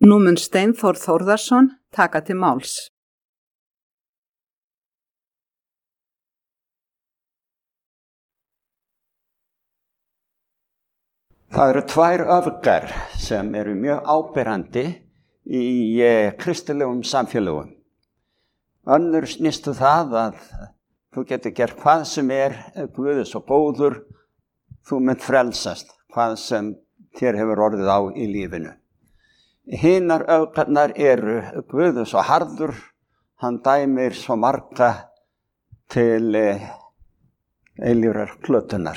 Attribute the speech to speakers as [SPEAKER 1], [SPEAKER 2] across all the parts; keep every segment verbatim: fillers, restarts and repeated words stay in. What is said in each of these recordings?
[SPEAKER 1] Nú mun Steinþór Þórðarson taka til máls.
[SPEAKER 2] Það eru tvær öfgar sem eru mjög áberandi í eh, kristilegum samfélögum. Önnur snýst um það að þú getur gert hvað sem er, Guð er svo góður, þú munt frelsast, hvað sem þér hefur orðið á í lífinu. Hinar öfgarnar eru Guð er svo harður, hann dæmir svo marga til eh, eilífrar plötunar.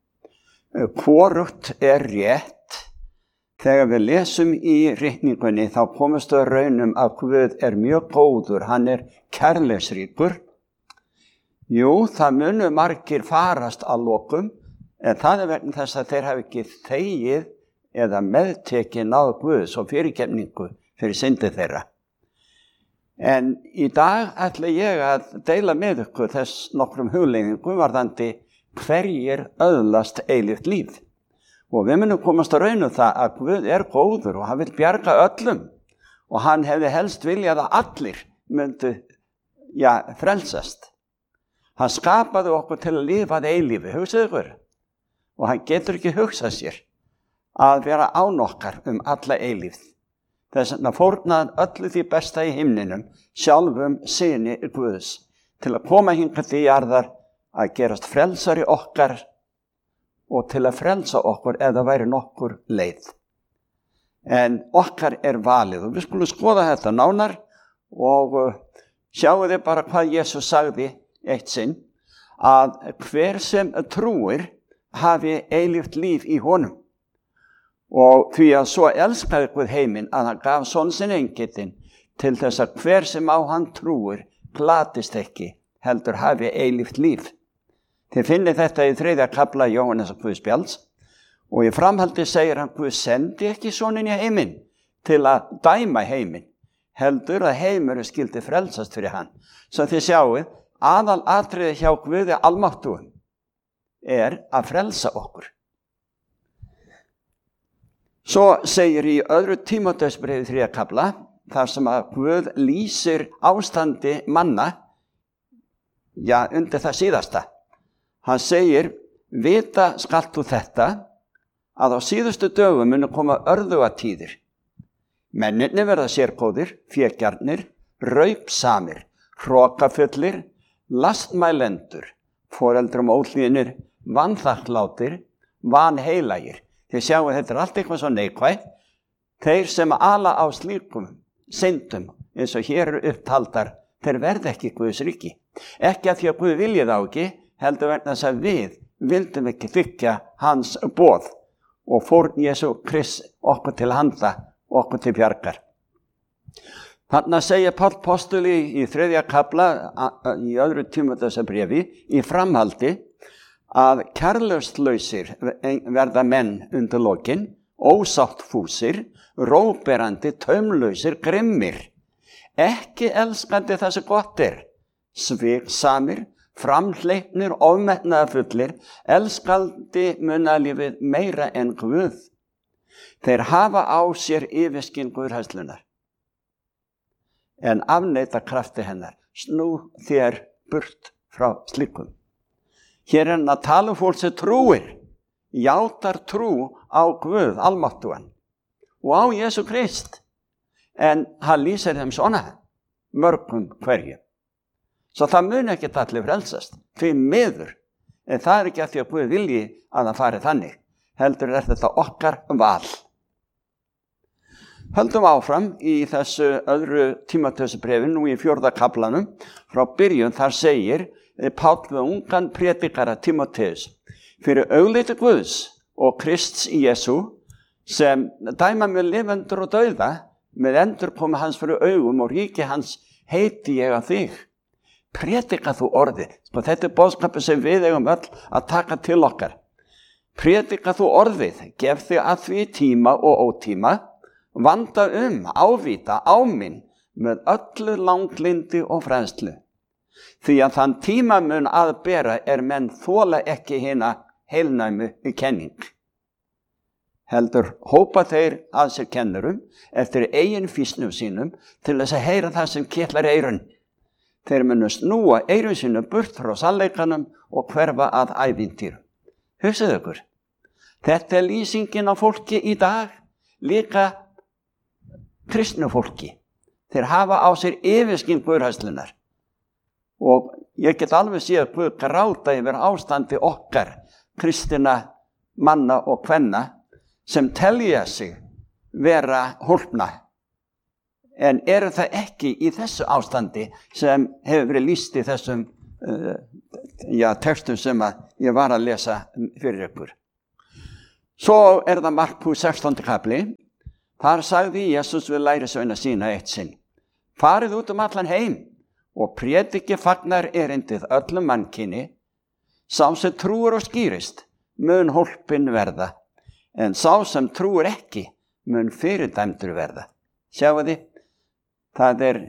[SPEAKER 2] Hvorugt er rétt. Þegar við lesum í ritningunni þá komumst við að raunum að Guð er mjög góður, hann er kærleiksríkur. Jú, það munu margir farast að lokum, en það er vegna þess að þeir hafi ekki þegið eða meðtekið náð Guðs og fyrirgefningu fyrir syndi þeirra. En í dag ætla ég að deila með ykkur þess nokkrum hugleiðingum varðandi hverjir öðlast eilíft líf. Og við munum komast að raunum það að Guð er góður og hann vil bjarga öllum og hann hefði helst viljað að allir myndu, já, frelsast. Hann skapaði okkur til að lifa að eilífi, hugsið ykkur. Og hann getur ekki hugsað sér að vera án okkar um alla eilífð. Þess vegna fórnaði öllu því besta í himninum, sjálfum syni Guðs, til að koma hingað til jarðar að gerast frelsari okkar og til að frelsa okkur eða væri nokkur leið. En okkar er valið og við skulum skoða þetta nánar og sjáu þið bara hvað Jesús sagði eitt sinn, að hver sem trúir hafi eilíft líf í honum. Og því að svo elskaði Guð heiminn að hann gaf son sinn eingetinn til þess að hver sem á hann trúir glatist ekki, heldur hafi eilíft líf. Þið finnið þetta í þriðja kafla Jóhannesar Guðspjalls og í framhaldi segir hann Guð sendi ekki soninn í heiminn til að dæma heiminn, heldur að heimurinn skyldi frelsast fyrir hann. Svo þið sjáuð, aðal atriði hjá Guði almáttugum er að frelsa okkur. Svo segir í öðru Tímóteusbréfi þriðja kafla, þar sem að Guð lýsir ástandi manna, já, undir það síðasta. Hann segir, vita skalt þú þetta, að á síðustu dögum munu koma örðugatíðir. Mennirnir verða sérgóðir, fégjarnir, raupsamir, hrokafullir, lastmælendur, foreldrum óhlýðnir, vanþakklátir, vanheilagir. Þið sjáu þetta er allt eitthvað svo neikvætt. Þeir sem ala á slíkum syndum, eins og hér eru upptaldar, þeir verða ekki Guðs ríki. Ekki að því að Guð vilji þá ekki, heldur vegna þess að við vildum ekki þykja hans boð og fórn Jesú Krist okkur til handa, okkur til bjargar. Þarna segja Páll postuli í þriðja kafla í öðru Tímóteusbréfi í framhaldi að kærleikslausir verða menn undir lokin, ósáttfúsir, róberandi, taumlausir, grimmir, ekki elskandi það sem gott er, sviksamir, framhleypnir, ofmetnaðarfullir, elskandi munalífið meira en Guð. Þeir hafa á sér yfirskyn guðhræðslunnar, en afneita krafti hennar. Snú þér burt frá slíkum. Hér er hann að tala um fólk sem trúir, játar trú á Guð almáttugan og á Jesú Krist. En hann lýsir þeim svona mörgum hverju. Svo það mun ekki allir frelsast, því miður. En það er ekki að því að Guð vilji að það fari þannig. Heldur er þetta okkar val. Höldum áfram í þessu öðru Tímóteusbréfi nú í fjórða kaflanum. Frá byrjun þar segir Páll við ungan prédikara Tímóteus, fyrir augliti Guðs og Krists í Jesú, sem dæma með lifendur og dauða, með endurkomu hans fyrir augum og ríki hans heiti ég að þig. Prédika þú orðið. Sko, þetta er boðskapur sem við eigum öll að taka til okkar. Prédika þú orðið, gef þig að því tíma og ótíma, vanda um, ávíta, áminn með öllu langlindi og fræðslu. Því að þann tíma mun að bera er menn þola ekki hina heilnæmu kenning. heldur hópa þeir að sér kennurum eftir eigin fýsnum sínum til þess að heyra það sem kitlar eyrun. Þeir munu snúa eyrun sínum burt frá sannleikanum og hverfa að ævintýrum. Hugsið ykkur, þetta er lýsingin á fólki í dag, líka kristnu fólki. Þeir hafa á sér yfirskyn guðhræðslunnar. Og ég get alveg séð að Guð gráta yfir ástandi okkar, kristina manna og kvenna, sem telja sig vera hólpna. En eru það ekki í þessu ástandi sem hefur verið lýst í þessum uh, já, textum sem að ég var að lesa fyrir ykkur. Svo er það Markús sextándi kafli. Þar sagði Jesús við lærisveina sína eitt sinn: farið út um allan heim og prédiki fagnar erindið öllum mannkyni. Sá sem trúir og skýrist mun hólpinn verða, en sá sem trúir ekki mun fyrirdæmdur verða. Sjáu þið, það er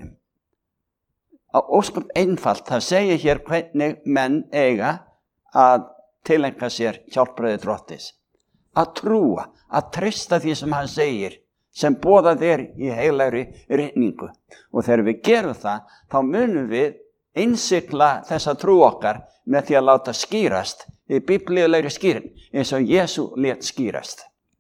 [SPEAKER 2] ósköp einfalt. Það segir hér hvernig menn eiga að tileinka sér hjálpræði Drottis. Að trúa, að treysta því sem hann segir, sem boðað er í heilagri ritningu. Og þegar við gerum það, þá munum við innsigla þessa trú okkar með því að láta skýrast í biblíulegri skýrin, eins og Jesú lét skýrast.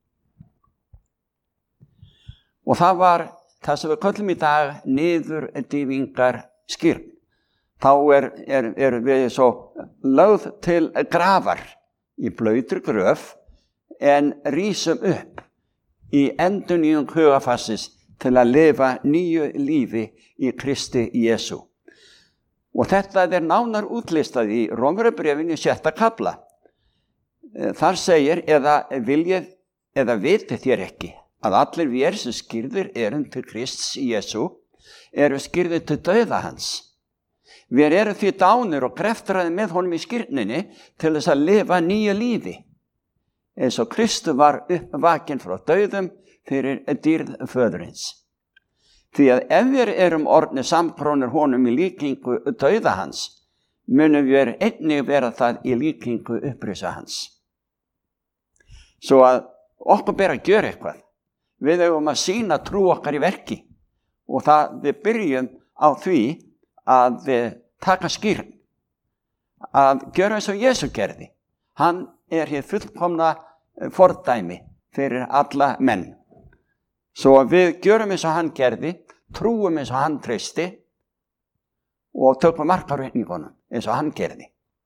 [SPEAKER 2] Og það var það sem við köllum í dag niðurdýfingar skýrn. Þá er, er, er við svo lögð til grafar í blautri gröf, en rísum upp í endurnýjung hugafassis til að lifa nýju lífi í Kristi Jesú. Og þetta er nánar útlistað í Rómverjabréfinu sjötta kafla. Þar segir, eða viljið, eða vitið þér ekki, að allir vér sem skýrðir erum til Krists Jesú, eru skýrðir til dauða hans. Við erum því dánir og greftraði með honum í skýrninni til þess að lifa nýju lífi, eins og Kristu var uppvakinn frá dauðum fyrir dýrð föðurins. Því að ef við erum orðnir samkrónir honum í líkingu dauða hans, munum við einnig vera það í líkingu upprisa hans. Svo að okkur ber að gjöra eitthvað. Við eigum að sýna trú okkar í verki, og það við byrjum á því að við taka skýrn, að gjöra eins og Jesú gerði. Hann er hér fullkomna fordæmi fyrir alla menn. Svo við gjörum eins og hann gerði, trúum eins og hann treysti og tökum mark á ritningunum eins og hann gerði.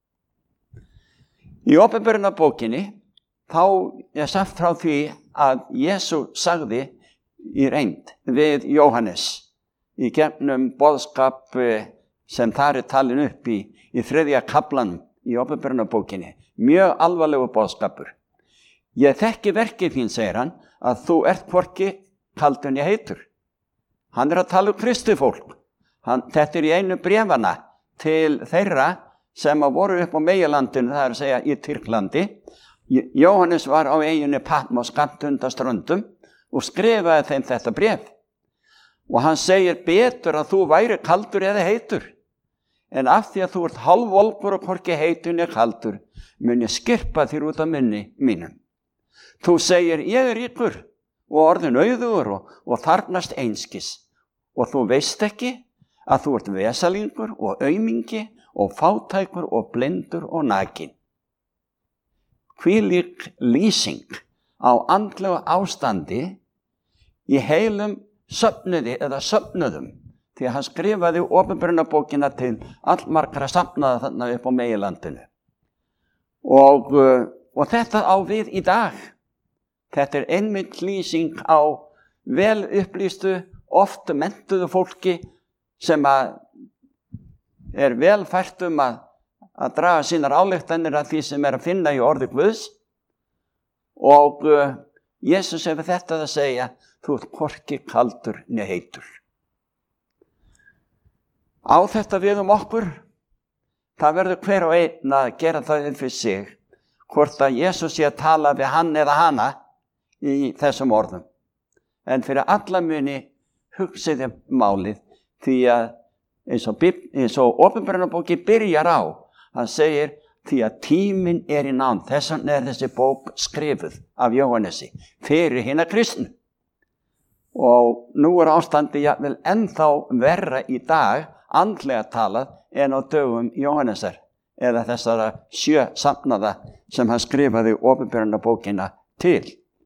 [SPEAKER 2] Í Opinberunarbókinni þá er sagt frá því að Jesú sagði í reynd við Jóhannes í gegnum boðskap sem þar er talin upp í, í þriðja kaflanum í Opinberunarbókinni. Mjög alvarlegu boðskapur. Ég þekki verkið þín, segir hann, að þú ert hvorki kaldur né heitur. Hann er að tala um Kristi fólk. Hann, þetta er í einu bréfana til þeirra sem voru upp á meginlandinu, það er að segja í Tyrklandi. Jóhannes var á eyjunni Patmos skammt undan ströndum og skrifaði þeim þetta bréf. Og hann segir, betur að þú væri kaldur eða heitur. En af því að þú ert hálfvolgur og hvorki heitur né kaldur, mun ég skirpa þér út af munni mínum. Þú segir, ég er ríkur og orðin auðugur og, og þarnast einskis. Og þú veist ekki að þú ert vesalingur og aumingi og fátækur og blindur og nakin. Hvílík lýsing á andlegu ástandi í heilum söfnuði eða söfnuðum, því að hann skrifaði Opinberunarbókina til allmargra safnaða þarna upp á meginlandinu. Og, og þetta á við í dag. Þetta er einmitt lýsing á vel upplýstu, oft menntuðu fólki sem að er vel fært um að, að draga sínar ályktanir af því sem er að finna í orði Guðs. Og uh, Jesús hefur þetta að segja, þú ert hvorki kaldur né heitur. Á þetta við um okkur, það verður hver og einn að gera það fyrir sig, hvort að Jesús sé að tala við hann eða hana í þessum orðum. En fyrir alla muni hugsiði málið, því að eins og, og Opinberunarbókin byrjar á, hann segir, því að tíminn er í nánd. Þess vegna er þessi bók skrifuð af Jóhannesi fyrir hina kristnu. Og nú er ástandi jafnvel ennþá verra í dag, andlega talað, en á dögum Jóhannesar, eða þessara sjö safnaða sem hann skrifaði opinberunarbókina til.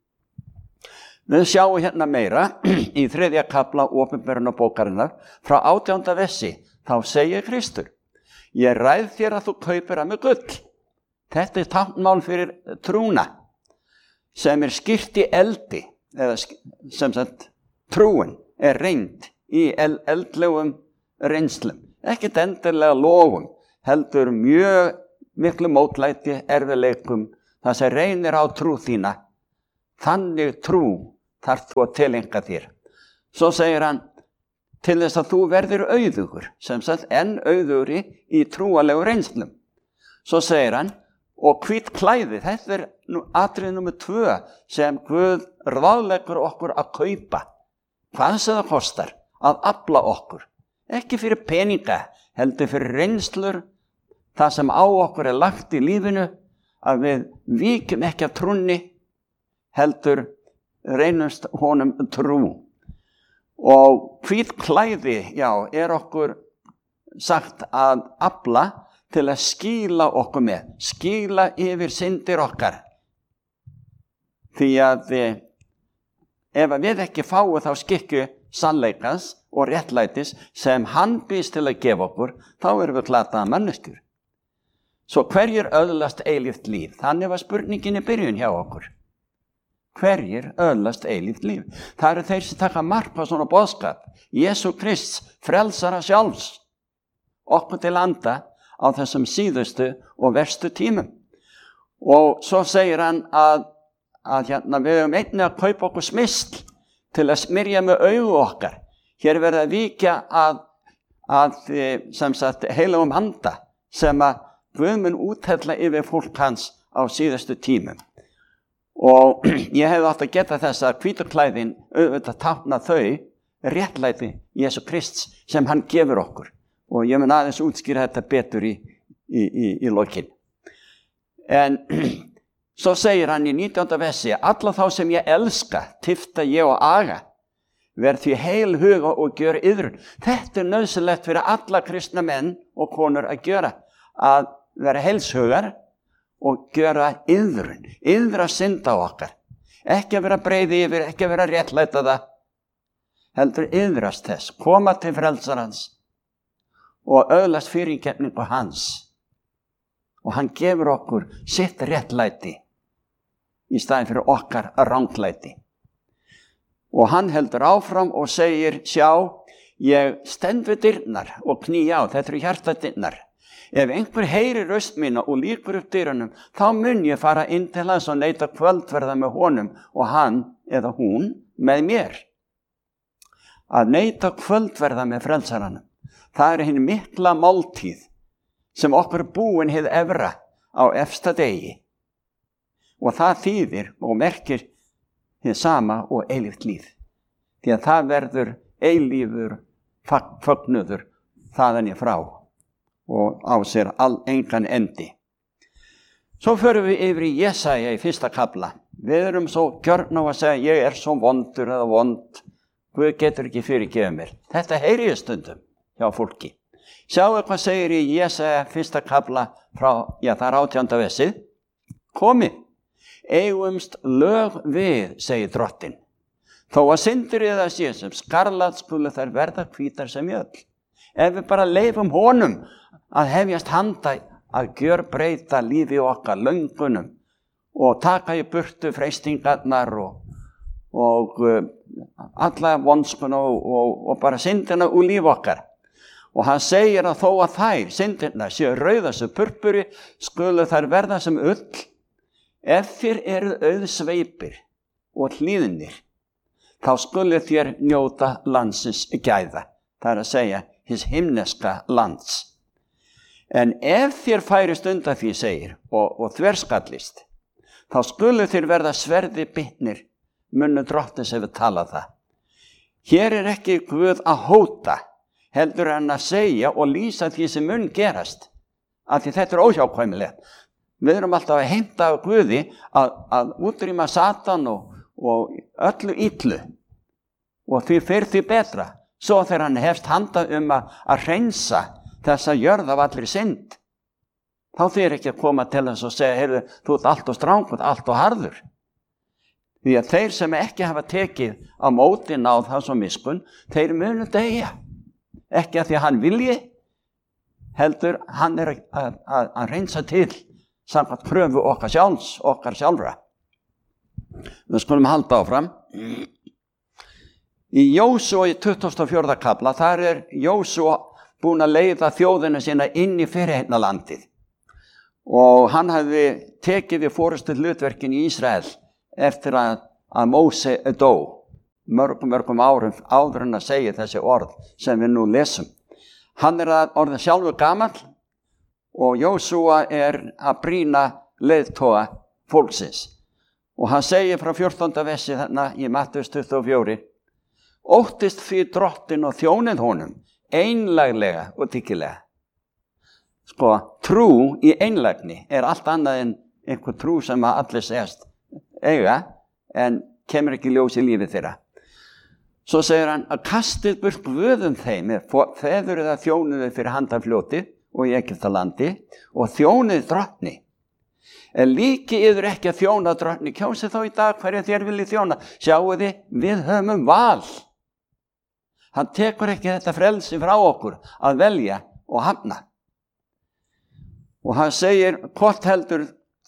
[SPEAKER 2] Við sjáum hérna meira í þriðja kafla opinberunarbókarinnar frá átjánda versi. Þá segir Kristur: ég ræð þér að þú kaupir að með gull. Þetta er táknmál fyrir trúna sem er skýrt í eldi, eða sem sagt trúin er reynd í eldlegum reynslum. Ekkert endilega lofum, heldur mjög miklu mótlæti, erfiðleikum, það sem reynir á trú þína. Þannig trú þarf þú að tileinka þér. Svo segir hann, til þess að þú verður auðugur, sem sagt enn auðugri í trúalegu reynslum. Svo segir hann, og hvít klæði, þetta er atriði númer tvö sem Guð ráðleggur okkur að kaupa. Hvað sem það kostar að afla okkur. Ekki fyrir peninga, heldur fyrir reynslur, það sem á okkur er lagt í lífinu, að við víkjum ekki af trúnni, heldur reynumst honum trú. Og hvít klæði, já, er okkur sagt að afla til að skýla okkur með, skýla yfir syndir okkar. Því að ef við ekki fáum þá skikku sannleikans og réttlætis sem hann býst til að gefa okkur, þá erum við glataða manneskjur. Svo hverjir öðlast eilíft líf? Þannig var spurningin í byrjun hjá okkur. Hverjir öðlast eilíft líf? Það eru þeir sem taka mark á svona boðskap. Jesú Krists, frelsara sjálfs, okkur til anda á þessum síðustu og verstu tímum. Og svo segir hann að, að hérna, við höfum einnig að kaupa okkur smisl til að smyrja með augu okkar. Hér verða að víkja að, að sem sagt, heilagum anda sem að Guð mun úthella yfir fólk hans á síðustu tímum. Og ég hef átt að geta þess að hvítu klæðin auðvitað tákna þau réttlæti Jesú Krists sem hann gefur okkur. Og ég mun aðeins útskýra þetta betur í, í, í, í lokin. En svo segir hann í nítjánda versi, alla þá sem ég elska, tifta ég og aga, verð því heil huga og gjör iðrun. Þetta er nauðsynlegt fyrir alla kristna menn og konur að gjöra, að vera heilshugar og gjöra iðrun, iðra synda okkar. Ekki að vera breiði yfir, ekki að vera réttlæta það, heldur iðrast þess, koma til frelsarans og öðlast fyrirgefningu hans. Og hann gefur okkur sitt réttlæti í staðinn fyrir okkar ranglæti. Og hann heldur áfram og segir, sjá, ég stend við dyrnar og knýja á, þetta eru hjartadyrnar. Ef einhver heyrir röst mína og lýkur upp dyrunum, þá mun ég fara inn til hans og neita kvöldverða með honum og hann eða hún með mér. Að neita kvöldverða með frelsaranum, það er hin mikla máltíð sem okkur búin hið efra á efsta degi. Og það þýðir og merkir hið sama og eilíft líf. Því að það verður eilífur fögnuður þaðan í frá og á sér all engan endi. Svo förum við yfir í Jesaja í fyrsta kafla. Við erum svo gjörn á að segja, ég er svo vondur eða vond, Guð getur ekki fyrirgefið mér. Þetta heyri ég stundum hjá fólki. Sjáu hvað segir í Jesaja fyrsta kafla frá, já það er átjánda versið. Komi, eigumst lög við, segir drottinn. Þó að syndir í það sé sem skarlat skulu þær verða hvítar sem mjöll. Ef við bara leifum honum að hefjast handa að gjörbreyta lífi okkar löngunum og taka í burtu freistingarnar og, og uh, alla vonskuna og, og, og bara syndina úr lífi okkar. Og hann segir að þó að þær, syndina, séu rauða sem purpuri, skulu þær verða sem ull, ef þér eru auðsveipir og hlýðnir, þá skulu þér njóta landsins gæða, það er að segja hins himneska lands. En ef þér færist undan því, segir, og, og þverskallist, þá skulu þér verða sverði bitnir, munnu drottins hefur talað það. Hér er ekki Guð að hóta, heldur hann að segja og lýsa því sem mun gerast, af því þetta er óhjákvæmilegt. Við erum alltaf að heimta af Guði að, að útrýma Satan og, og öllu illu og því fyrr því betra. Svo þegar hann hefst handa um að, að hreinsa þessa jörð af allri synd, þá þýr ekki að koma til þess og segja, heyrðu, þú ert allt og strangur, allt og harður. Því að þeir sem ekki hafa tekið á móti náð þess og miskunn, þeir munu deyja. Ekki að því að hann vilji, heldur hann er að, að, að reynsa til samkvæmt kröfu okkar sjálfs, okkar sjálfra. Við skulum halda áfram. Í Jósúa í tuttugasta og fjórða kafla, þar er Jósúa búin að leiða þjóðina sína inn í fyrirheitnalandið. Og hann hafði tekið við forystu hlutverkin í Ísrael eftir að, að Móse dó, mörgum, mörgum árum áður en að segja þessi orð sem við nú lesum. Hann er að orðin sjálfur gamall og Jósúa er að brýna leiðtoga fólksins. Og hann segir frá fjórtánda versi þarna í Mattheus tuttugu og fjögur, óttist því drottin og þjónið honum, einlæglega og dyggilega. Sko, trú í einlægni er allt annað en einhver trú sem að allir segast eiga, en kemur ekki ljós í lífið þeirra. Svo segir hann að kastið burt guðum þeim, feður eða þjónuðu fyrir handan fljótið og í Egyptalandi og þjónuðu drottni. En líki yður ekki að þjóna drottni, kjósið þá í dag hverja þér viljið þjóna. Sjáu þið, við höfum val. Hann tekur ekki þetta frelsi frá okkur að velja og hafna. Og hann segir, hvort heldur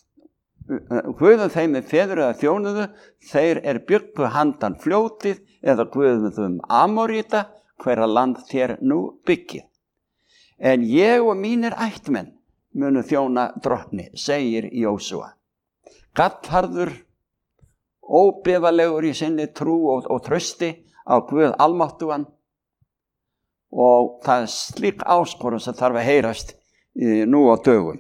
[SPEAKER 2] guðum þeim er feður eða þjónuðu, þeir er byggu handan fljótið eða guðum Amoríta, hverra land þér nú byggið. En ég og mínir ættmenn munu þjóna drottni, segir Jósúa. Gallharður, óbefalegur í sinni trú og, og trausti á Guð almáttugan, og það er slík áskorun sem þarf að heyrast í, nú á dögum.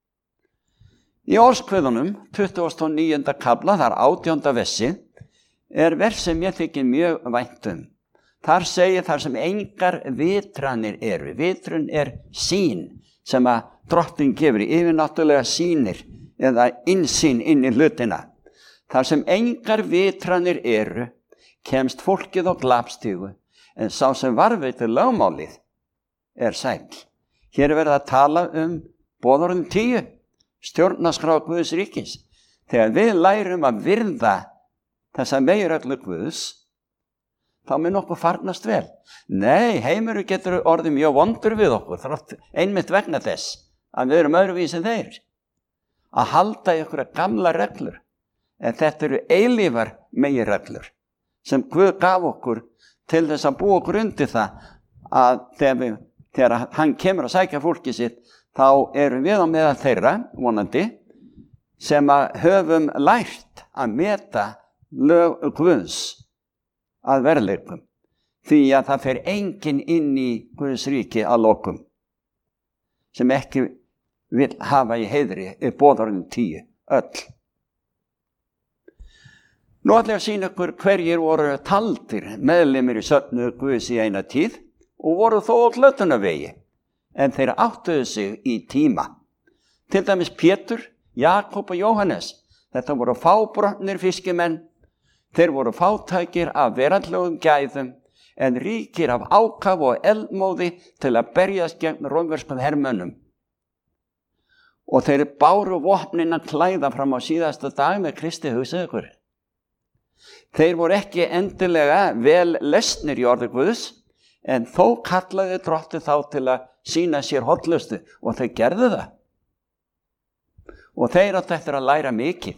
[SPEAKER 2] Í Orskveðunum, tuttugasta og níunda kafla, þar átjánda versi, er vers sem ég þykir mjög vænt um. Þar segir þar sem engar vitranir eru. Vitrun er sýn sem að drottin gefur, yfirnáttúrulega sýnir eða innsýn inn í hlutina. Þar sem engar vitranir eru, kemst fólkið á glapstígu, en sá sem varðveitir lögmálið er sæll. Hér er verið að tala um boðorðin tíu. Stjórnarskrá Guðs ríkis. Þegar við lærum að virða þessa meginreglu Guðs, þá mun okkur farnast vel. Nei, heimurinn getur orðið mjög vondur við okkur, þrátt einmitt vegna þess að við erum öðruvísi en þeir. Að halda í okkur gamla reglur, en þetta eru eilífar meginreglur sem Guð gaf okkur til þess að búa okkur undir það að þegar, við, þegar hann kemur að sækja fólkið sitt, þá erum við á meðal þeirra, vonandi, sem að höfum lært að meta lög Guðs að veruleikum. Því að það fer enginn inn í Guðs ríki að lokum, sem ekki vil hafa í heiðri er boðorðin tíu, öll. Nú ætla ég að sýna ykkur hverjir voru taldir meðlimir í söfnu Guðs í eina tíð og voru þó á hlötunarvegi. En þeir áttuðu sig í tíma. Til dæmis Pétur, Jakob og Jóhannes. Þetta voru fábrotnir fiskimenn. Þeir voru fátækir af veraldlegum gæðum, en ríkir af ákaf og eldmóði til að berjast gegn rómverskum hermönnum. Og þeir báru vopnin að klæða fram á síðasta dag með Kristi, hugsið ykkur. Þeir voru ekki endilega vel lesnir í orði Guðs, en þó kallaði drottinn þá til að sýna sér hollustu og þeir gerðu það. Og þeir áttu eftir að læra mikið.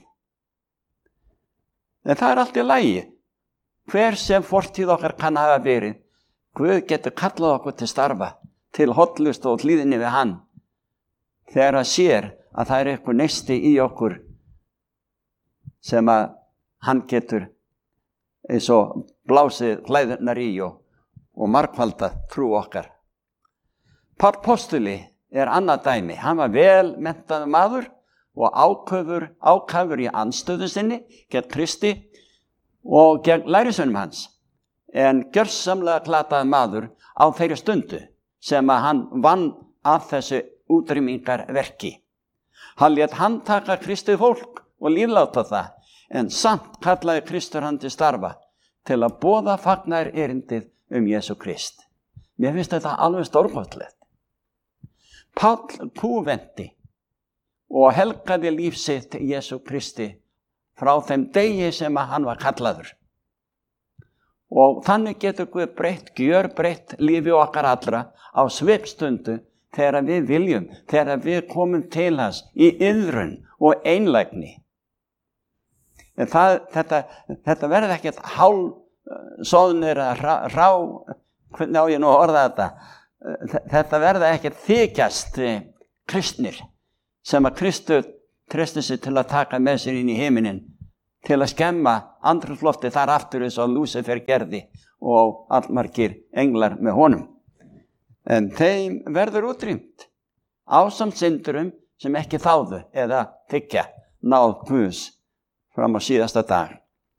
[SPEAKER 2] En það er allt í lagi. Hver sem fortíð okkar kann hafa verið, Guð getur kallað okkur til starfa, til hollustu og hlýðni við hann. Þegar að sér að það er eitthvað neisti í okkur sem að hann getur eins og blásið klæðurnar í og og margfalda trú okkar. Páll postuli er annað dæmi. Hann var vel menntaður maður og ákafur, ákafur í andstöðu sinni gegn Kristi og gegn lærisveinum hans. En gjörsamlega glataður maður á þeirri stundu sem að hann vann af þessu útrýmingarverki. Hann lét handtaka kristið fólk og lífláta það, en samt kallaði Kristur hann til starfa til að boða fagnar erindið um Jesú Krist. Mér finnst þetta alveg stórkostlegt. Páll kúventi og helgaði líf sitt Jesú Kristi frá þeim degi sem hann var kallaður. Og þannig getur Guð breytt, gjör breytt lífi okkar allra á svipstundu þegar við viljum, þegar við komum til hans í iðrun og einlægni. En það, þetta, þetta verði ekkert hálfsóðnir að rá, rá, hvernig á ég nú að orða þetta, þetta verði ekkert þykjast kristnir sem að Kristur treysti sig til að taka með sér inn í himinin, til að skemma andrúmsloftið þar aftur eins og Lúsifer gerði og allmargir englar með honum. En þeim verður útrýmt ásamt syndurum sem ekki þáðu eða þykja náð Guðs fram á síðasta dag.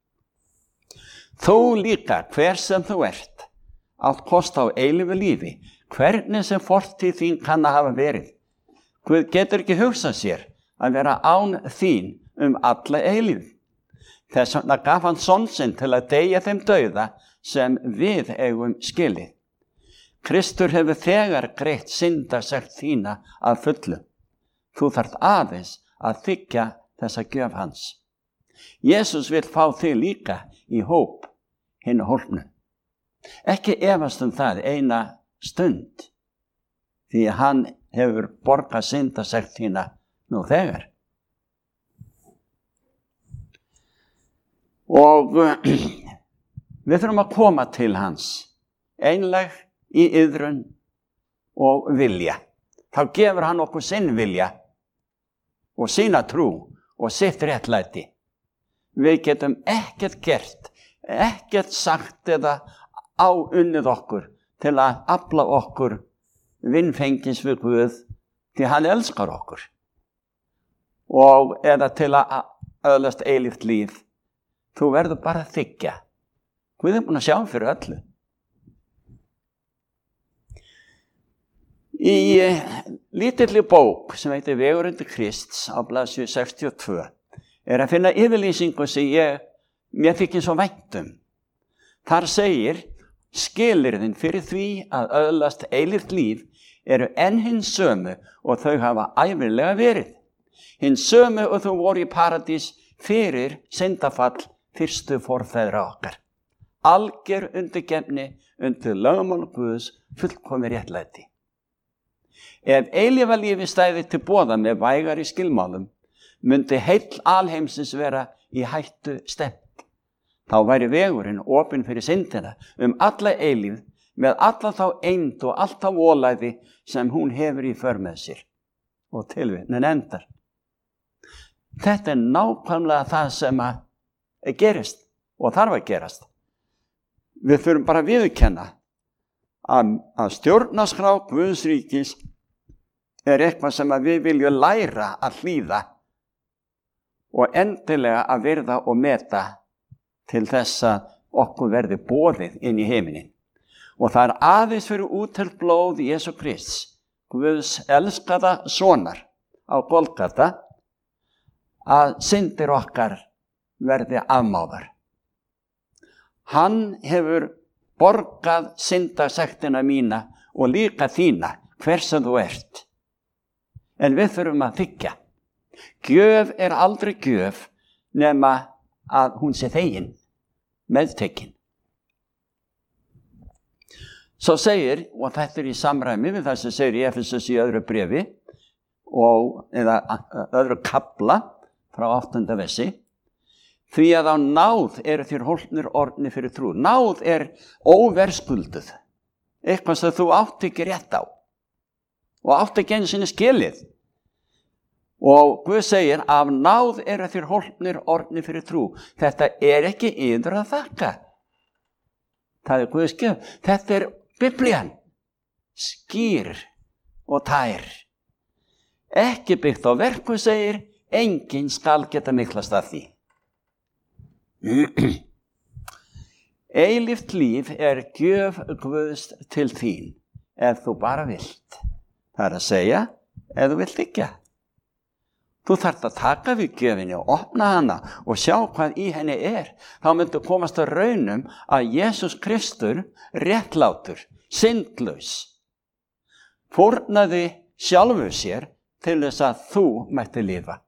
[SPEAKER 2] Þú líka, hver sem þú ert, átt kost á eilífu lífi, hvernig sem fortíð þín kann að hafa verið. Guð getur ekki hugsað sér að vera án þín um alla eilífu. Þess vegna gaf hann son sinn til að deyja þeim dauða sem við eigum skilið. Kristur hefur þegar greitt syndasekt þína að fullu. Þú þarft aðeins að þiggja þessa gjöf hans. Jesús vil fá þig líka í hóp hinu hólpnu. Ekki efast um það eina stund, því að hann hefur borgað syndasekt þína nú þegar. Og við þurfum að koma til hans, einlæg í iðrun og vilja. Þá gefur hann okkur sinn vilja og sína trú og sitt réttlæti. Við getum ekkert gert, ekkert sagt eða áunnið okkur til að afla okkur vinfengis við Guð, því hann elskar okkur. Og eða til að öðlast eilíft líf. Þú verður bara að þiggja. Guð er búin að sjá fyrir öllu. Í lítilli bók sem heitir Vegur undir Krists á blaðsíðu sextíu og tvö er að finna yfirlýsingu sem ég, mér þykir svo vænt um. Þar segir, skilyrðin fyrir því að öðlast eilíft líf eru enn hins sömu og þau hafa ævinlega verið. Hins sömu og þau voru í paradís fyrir syndafall fyrstu forfeðra okkar. Alger undirgefni undir lögmál Guðs fullkomi réttlæti. Ef eilífa lífi stæði til boða með vægari skilmálum, myndi heill alheimsins vera í hættu stefnt. Þá væri vegurinn opinn fyrir syndina um alla eilíf með alla þá eind og allt þá volæði sem hún hefur í för með sér. Og tilvitnunin endar. Þetta er nákvæmlega það sem að gerist og þarf að gerast. Við þurfum bara að viðurkenna að, að stjórnarskrá Guðs ríkis er eitthvað sem að við viljum læra að hlýða og endilega að virða og meta til þess að okkur verði boðið inn í heiminin. Og það er aðeins fyrir úttelt blóð Jesú Krists, Guðs elskaða sonar á Golgata, að syndir okkar verði afmáðar. Hann hefur borgað syndasektina mína og líka þína, hver sem þú ert. En við þurfum að þiggja. Gjöf er aldrei gjöf nema að hún sé þegin, meðtekin. Svo segir, og þetta er í samræmi við það sem segir í Efesus í öðru bréfi, og, eða öðru kafla frá áttunda versi, því að á náð eru þér hólpnir orðnir fyrir trú. Náð er óverðskulduð, eitthvað sem þú átt ekki rétt á og átt ekki einu sinni skilið. Og Guð segir, af náð eru þér hólpnir orðnir fyrir trú. Þetta er ekki yður að þakka. Það er Guðs gjöf. Þetta er Biblían, skýr og tær. Ekki byggt á verku, segir, enginn skal geta miklast af því. Eilíft líf er gjöf Guðs til þín, ef þú bara vilt. Það er að segja, ef þú vilt ekki. Þú þarft að taka við gjöfinni og opna hana og sjá hvað í henni er. Þá myndu komast að raunum að Jesús Kristur, réttlátur, syndlaus, fórnaði sjálfu sér til þess að þú mætti lifa.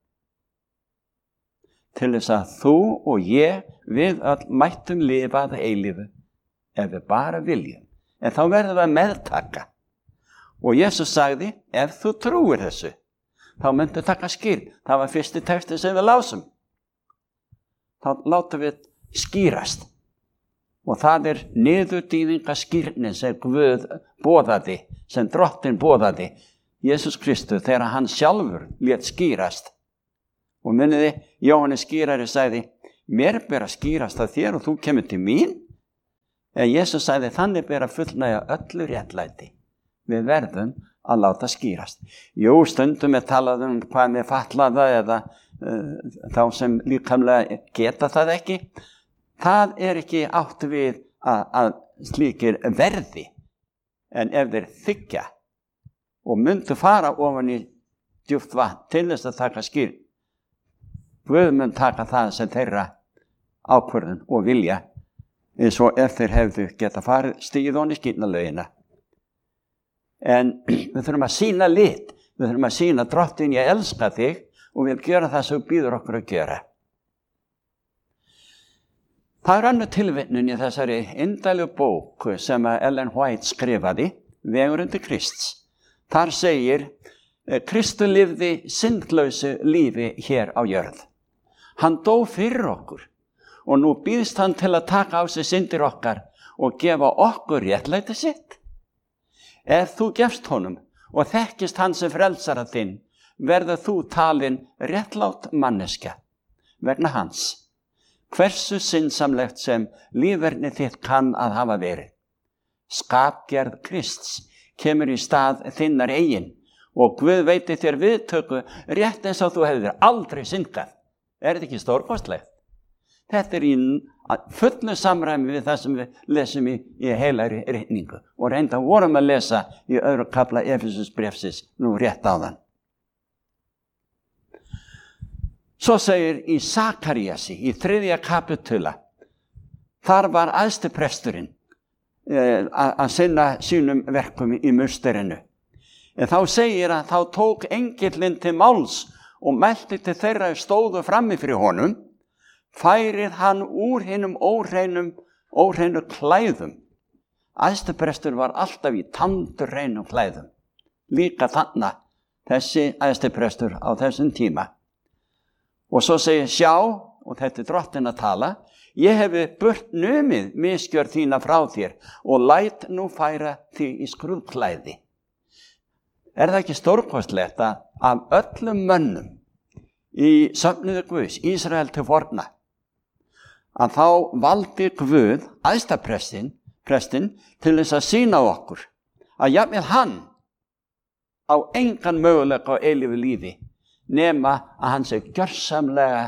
[SPEAKER 2] Til þess að þú og ég, við öll mættum lifa að eilífu, ef við bara viljum. En þá verðum við að meðtaka. Og Jesús sagði, ef þú trúir þessu, þá myndu taka skýr. Það var fyrsti texti sem við lásum. Þá látum við skýrast. Og það er niðurdýfingaskýrnin sem Guð boðaði, sem Drottinn boðaði, Jesús Kristur, þegar hann sjálfur lét skýrast. Og muniði, Jóhannes skýrari sagði, mér ber að skýrast að þér og þú kemur til mín. En Jesús sagði, þannig ber að fullnægja öllu réttlæti. Við verðum að láta skýrast. Jú, stundum er talað um hvað með fatlaða eða uh, þá sem líkamlega geta það ekki. Það er ekki átt við að, að slíkir verði. En ef þeir þiggja og myndu fara ofan í djúpt vatn til þess að taka skýr, Guð mun taka það sem þeirra ákvörðun og vilja, eins og ef þeir hefðu geta farið stigið honni skýrnalögina. En við þurfum að sýna lit, við þurfum að sýna Drottinn, ég elska þig og vil gera það sem býður okkur að gera. Það er önnur tilvitnun í þessari indælu bók sem Ellen White skrifaði, Vegur undir Krists. Þar segir, Kristur lifði syndlausu lífi hér á jörð. Hann dó fyrir okkur og nú býðst hann til að taka á sig syndir okkar og gefa okkur réttlæti sitt. Ef þú gefst honum og þekkist hann sem frelsara þinn, verður þú talin réttlát manneskja vegna hans. Hversu syndsamlegt sem lífverðni þitt kann að hafa verið. Skapgerð Krists kemur í stað þinnar eigin og Guð veiti þér viðtöku rétt eins og þú hefur aldrei syndgað. Er þetta ekki stórkostlegt? Þetta er í fullu samræmi við það sem við lesum í, í heilagri ritningu og reynda vorum að lesa í öðru kafla Efesusbréfsins nú rétt áðan. Svo segir í Sakaríasi í þriðja kapitula, þar var æðstipresturinn eh, að sinna sínum verkum í musterinu. En þá segir að þá tók engillinn til máls og mælti til þeirra stóðu frammi fyrir honum, færið hann úr hinum óreinum, óreinu klæðum. Æðstiprestur var alltaf í tandurreinum klæðum. Líka þarna þessi æðstiprestur á þessum tíma. Og svo segir, sjá, og þetta er Drottinn að tala, ég hefi burt numið misgjörð þína frá þér og læt nú færa því í skrúðklæði. Er það ekki stórkostlegt að af öllum mönnum í söfnuði Guðs, Ísrael til forna, að þá valdi Guð æðstaprestin prestin, til þess að sýna okkur að jafnvel hann á engan möguleika á eilífu lífi nema að hann sé gjörsamlega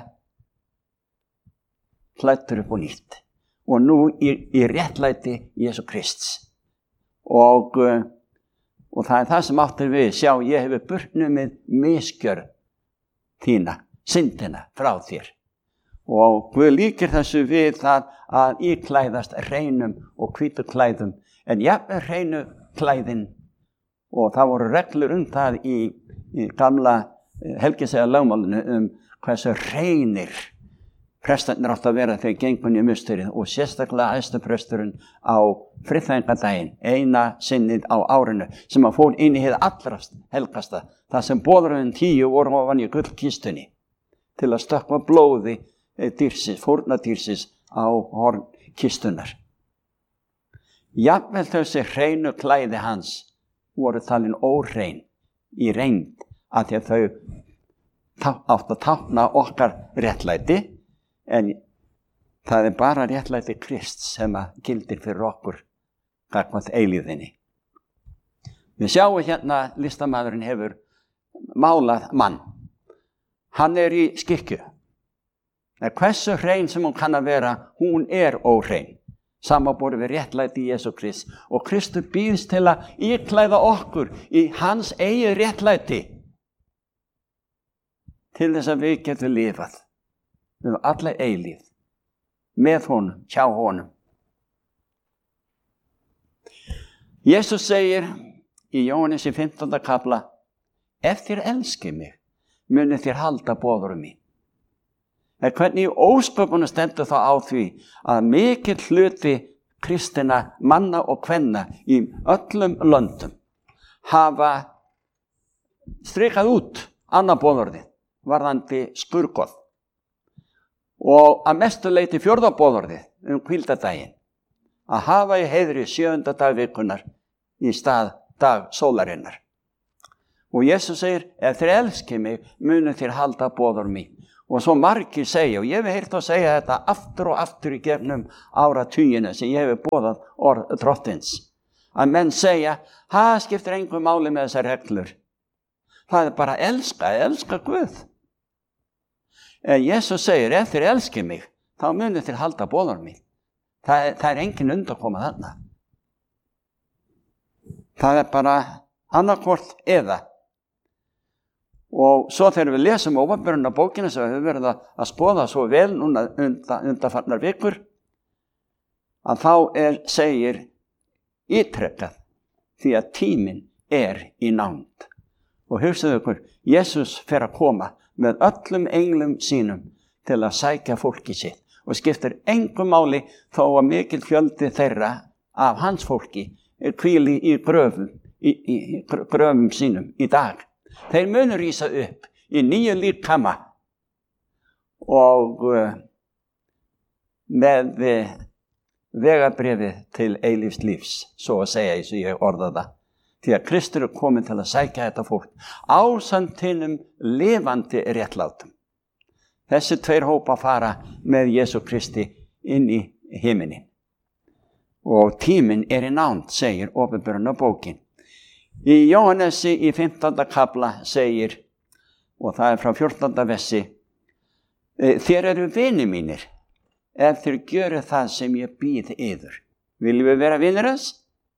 [SPEAKER 2] klæddur upp og nýtt og nú í, í réttlæti Jesú Krists. Og Og það er það sem áttir við, sjá, ég hefur burnumið misgjörð þína, syndina frá þér. Og Guð líkir þessu við það að íklæðast hreinum og hvítu klæðum, en jafnvel hreinu klæðin. Og það voru reglur um það í, í gamla helgislega lögmálinu um hversu hreinir prestarnir átt að vera þegar gengun í musterið og sérstaklega æðstapresturinn á friðþægingadaginn, eina sinnið á árinu, sem að fór inn í hið allra helgasta, það sem boðurinn tíu voru ofan í gullkistunni til að stökkva blóði dýrsis, fórnadýrsis á horn kistunar. Jafnvel þessi hreinu klæði hans voru talin óhrein í reynd að því að þau átt að tákna okkar réttlæti. En það er bara réttlæti Krists sem að gildir fyrir okkur gagnvart eilíðinni. Við sjáum hérna listamaðurinn hefur málað mann. Hann er í skikkju. En hversu hrein sem hún kann að vera, hún er óhrein. Samanborið við réttlæti Jesú Krist. Og Kristur býðst til að íklæða okkur í hans eigið réttlæti. til þess að við getum lifað við alla eilíð með honum, hjá honum. Jesus segir í Jóhannes í fimmtánda kafla, ef þér elskið mig, munið þér halda boðorðum mín. En hvernig í ósköpunum stendur þá á því að mikill hluti kristina manna og kvenna í öllum löndum hafa strikað út annað boðorðið varðandi skurðgoð og að mestu leyti fjórða boðorðið um hvíldardaginn að hafa í heiðri sjöunda dag vikunnar í stað dag sólarinnar. Og Jesus segir, ef þér elskið mig, munið þér halda boðorð mín. Og svo margir segja, og ég hef heyrt að segja þetta aftur og aftur í gegnum áratugina sem ég hef boðað orð drottins, að menn segja, það skiptir engu máli með þessar reglur. Það er bara að elska, að elska Guð. En Jesus segir, ef þér elskið mig, þá munið þér halda boðorð mín. Það er, það er engin undarkoma þarna. Það er bara annarkvort eða. Og svo þegar við lesum ópenbaruna bókina sem við höfum verið að skoða svo vel núna undan, undanfarnar vikur, að þá er, segir ítrekkað því að tíminn er í nánd. Og hugsaðu ykkur, Jesus fer að koma með öllum englum sínum til að sækja fólki sitt og skiptir engu máli þó að mikill fjöldi þeirra af hans fólki hvíli í gröfum, í, í, í gröfum sínum í dag. Þeir munu rísa upp í nýju líkama og uh, með uh, vegabréfið til eilífs lífs, svo að segja eins og ég orða það. Því að Kristur er komin til að sækja þetta fólk ásamt hinum lifandi réttlátum. Þessi tveir hópa fara með Jesú Kristi inn í himinin. Og tíminn er í nánd, segir opinberuna bókin. Í Jóhannesi í fimmtánda kafla segir, og það er frá fjórtánda versi, þér eru vinir mínir, ef þér gjöru það sem ég býð yður. Viljum við vera vinir þess?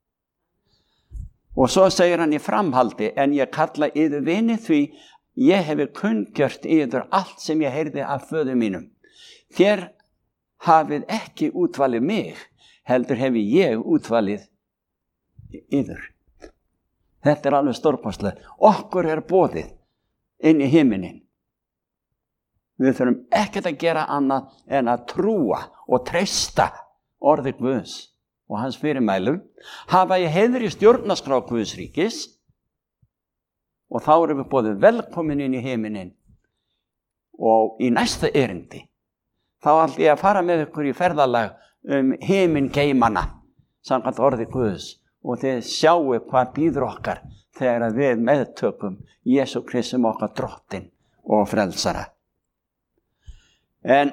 [SPEAKER 2] Og svo segir hann í framhaldi, en ég kalla yður vini því ég hefi kunngjört yður allt sem ég heyrði af föður mínum. Þér hafið ekki útvalið mig, heldur hefi ég útvalið yður. Þetta er alveg stórkostlega. Okkur er boðið inn í himinin. Við þurfum ekkert að gera annað en að trúa og treysta orði Guðs og hans fyrirmælum, hafa í heiðri stjórnarskrá Guðs ríkis og þá erum við boðið velkomin inn í himinin. Og í næsta erindi þá ætla ég að fara með ykkur í ferðalag um himingeimana samkvæmt orði Guðs. Og þið sjáu hvað býður okkar þegar við meðtökum Jesú Kristi sem okkar drottinn og frelsara. En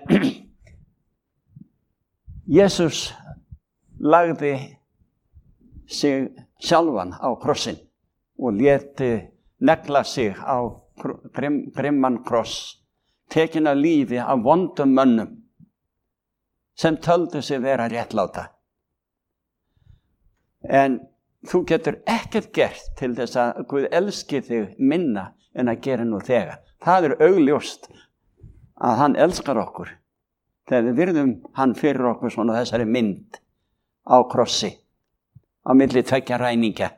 [SPEAKER 2] Jesus lagði sig sjálfan á krossin og léti negla sig á grim, grimman kross, tekin af lífi af vondum mönnum sem töldu sig vera réttláta. En þú getur ekkert gert til þess að Guð elski þig minna en að gera nú þegar. Það er augljóst að hann elskar okkur þegar við virðum hann fyrir okkur svona þessari mynd á krossi á milli tveggja ræningja.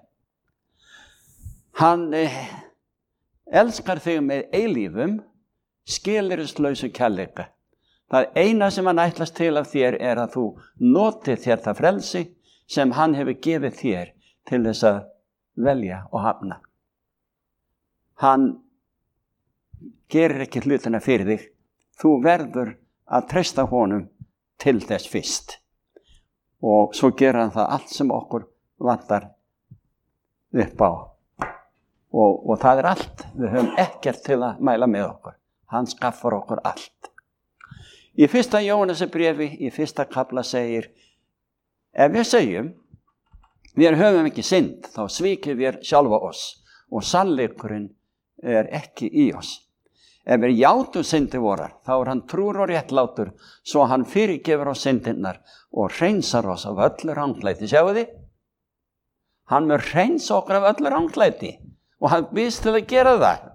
[SPEAKER 2] Hann eh, elskar þig með eilífum skilyrðislausu kærleika. Það eina sem hann ætlast til af þér er að þú noti þér það frelsi sem hann hefur gefið þér til þess að velja og hafna. Hann gerir ekki hlutina fyrir þig. Þú verður að treysta honum til þess fyrst. Og svo gera hann það allt sem okkur vantar upp á. Og, og það er allt. Við höfum ekkert til að mæla með okkur. Hann skaffar okkur allt. Í fyrsta Jóhannesi bréfi, í fyrsta kafla segir, ef við segjum, við höfum ekki synd, þá svíkjum við sjálfa oss og sannleikurinn er ekki í oss. Ef við játum syndir vorar, þá er hann trúr og réttlátur, svo hann fyrirgefur oss syndirnar og hreinsar oss af öllu ranglæti. Sjáu þið? Hann mun hreinsa okkur af öllu ranglæti og hann býðst til að gera það.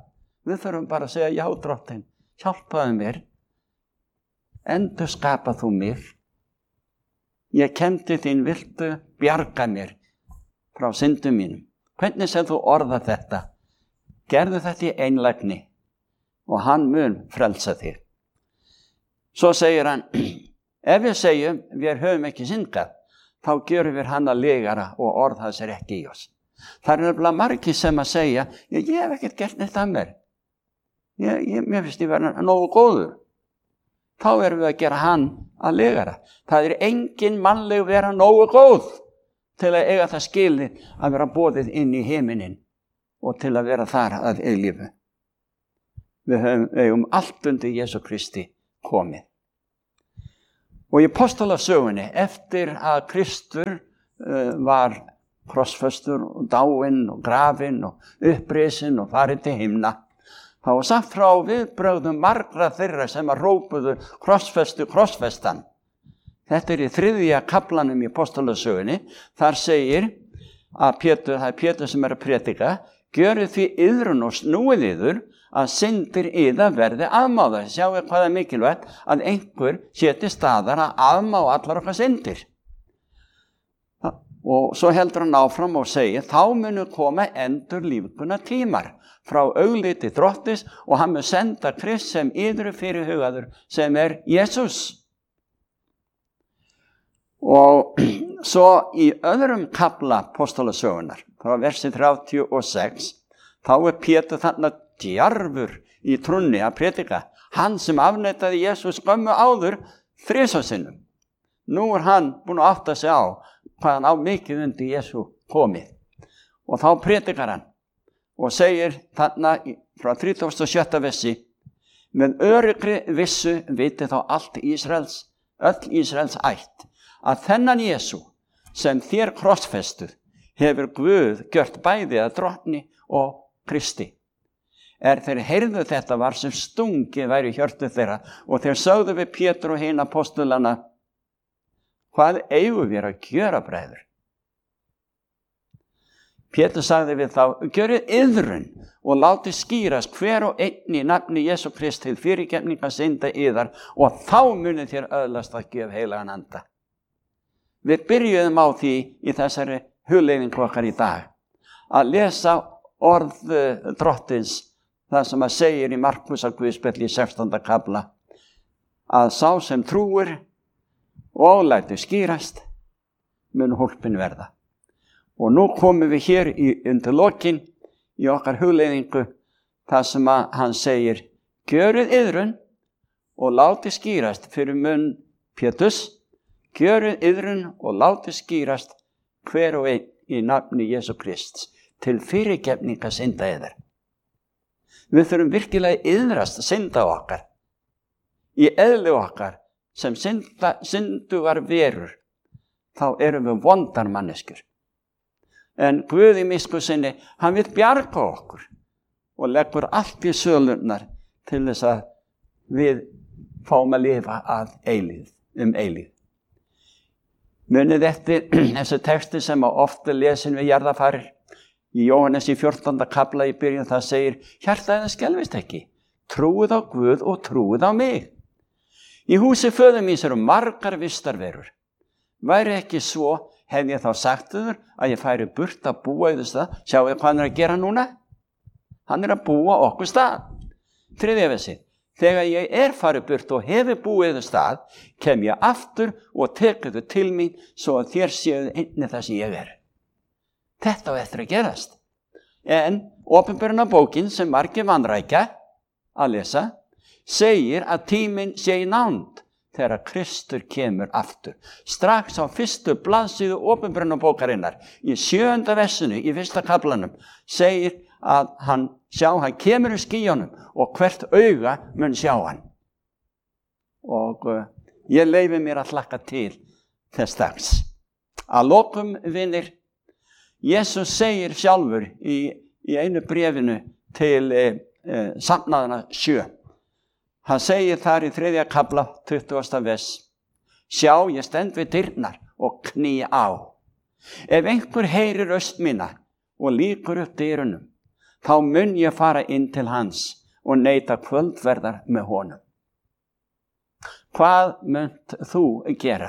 [SPEAKER 2] Við þurfum bara að segja, já, Drottinn, hjálpaðu mér, endur skapa þú mig, ég kenndi þín, viltu bjarga mér frá syndum mínum. Hvernig sem þú orða þetta, gerðu þetta í einlægni og hann mun frelsa þig. Svo segir hann, ef við segjum, við höfum ekki syndgað, þá gjörum við hann að legara og orð hans er ekki í oss. Það er nefnilega margir sem að segja, ég, ég hef ekkert gert neitt að mér. Ég, ég, mér finnst ég vera nógu góður. Þá erum við að gera hann að legara. Það er engin mannleg vera nógu góð til að eiga það skilið að vera boðið inn í heiminin og til að vera þar að eilífu. Við höfum, höfum allt undir Jesú Kristi komið. Og í apostolasögunni, eftir að Kristur uh, var krossfestur og dáinn og grafinn og upprisin og farið til himna, þá var sagt frá viðbrögðum margra þeirra sem að rópuðu krossfestu, krossfestan. Þetta er í þriðja kaflanum í apostolasögunni. Þar segir að Pétur, það er Pétur sem er að predika, gjörið því iðrun og snúið yður að syndir yða verði afmáðar. Sjáu hvað er mikilvægt að einhver seti staðar að afmá allar okkar syndir. Og svo heldur hann áfram og segir, þá munu koma endur lífguna tímar frá augliti Drottins og hann mun senda Krist sem yðru fyrirhugaður sem er Jesús. Og svo í öðrum kafla apostolasögunnar, frá versi þrjátíu og sex, þá er Pétur þarna djarfur í trúnni að predika. Hann sem afneitaði Jesús skömmu áður þrisvar sinnum. Nú er hann búinn að átta sig á hvað hann á mikið undir Jesú komið. Og þá predikar hann og segir þarna frá þrítugasta og sjötta versi, með öryggri vissu viti þá allt Ísraels, öll Ísraels ætt, að þennan Jesú sem þér krossfestuð hefur Guð gjört bæði að drottni og Kristi. Er þeir heyrðu þetta var sem stungið væri í hjörtu þeirra og þeir sögðu við Pétur og hina apostolana, hvað eigum við að gjöra, bræður? Pétur sagði við þá, gjörið iðrun og láti skýrast hver og einn í nafni Jesú Krist til fyrirgefningar synda yðar og þá munið þér öðlast að gjöf heilagan anda. Við byrjuðum á því í þessari hugleiðingu okkar í dag að lesa orð Drottins, það sem að segir í Markúsar guðspjalli í sextánda kafla, að sá sem trúir og lætur skýrast mun hólpin verða. Og nú komum við hér í undir lokin í okkar hugleiðingu þar sem að hann segir, gjörið iðrun og láti skýrast fyrir munn Péturs, gjörið iðrun og láti skýrast hver og einn í nafni Jesú Krists til fyrirgefningar synda yðar. Við þurfum virkilega iðrast synda okkar í eðli okkar sem synda, syndugar verur, þá erum við vondar manneskjur. En Guð í miskunn sinni, hann vill bjarga okkur og leggur allt í sölurnar til þess að við fáum að lifa að eilíð, um eilíð. Munið eftir þessu texti sem ofta lesin við jarðarfarir. Í Jóhannes í fjórtánda kafla í byrjun það segir, hjartaðið skelfist ekki, trúið á Guð og trúið á mig. Í húsi föður míns eru margar vistarverur. Væri ekki svo, hef ég þá sagt þér að ég færi burt að búa í þess stað. Sjáu hvað hann er að gera núna? Hann er að búa okkur stað. Þriðja versið. Þegar ég er farið burt og hefur búið í þess stað, kem ég aftur og tekur þau til mín svo að þér séu einnig það sem ég er. Þetta á eftir að gerast. En opinberunarbókin sem margir vanrækja að lesa, segir að tíminn sé í nánd þegar Kristur kemur aftur. Strax á fyrstu blaðsíðu opinberunarbókarinnar, í sjöunda versinu, í fyrsta kaflanum, segir að hann sjá, hann kemur í skýjunum og hvert auga mun sjá hann. Og uh, ég leyfi mér að hlakka til þess dags. Að lokum, vinir, Jesús segir sjálfur í, í einu bréfinu til eh, eh, safnaðana sjö. Hann segir þar í þriðja kafla, tuttugasta vers, sjá, ég stend við dyrnar og kný á. Ef einhver heyrir röst mína og lýkur upp dyrunum, þá mun ég fara inn til hans og neita kvöldverðar með honum. Hvað munt þú gera?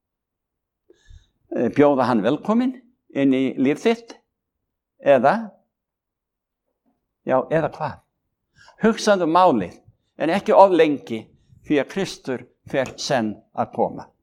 [SPEAKER 2] Bjóða hann velkomin inn í líf þitt? Eða? Já, eða hvað? Hugsaðu málið, en ekki of lengi, því að Kristur fer senn að koma.